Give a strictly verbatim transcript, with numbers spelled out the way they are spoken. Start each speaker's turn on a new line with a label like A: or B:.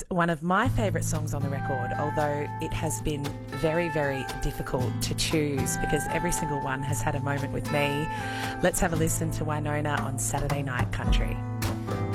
A: is one of my favourite songs on the record, although it has been very, very difficult to choose because every single one has had a moment with me. Let's have a listen to Wynonna on Saturday Night Country.